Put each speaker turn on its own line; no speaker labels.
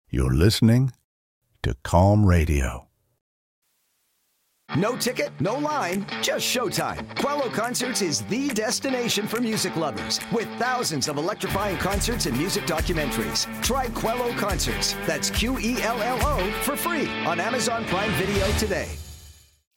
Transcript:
You're listening to Calm Radio.
No ticket, no line, just showtime. Quello Concerts is the destination for music lovers with thousands of electrifying concerts and music documentaries. Try Quello Concerts, that's Quello, for free on Amazon Prime Video today.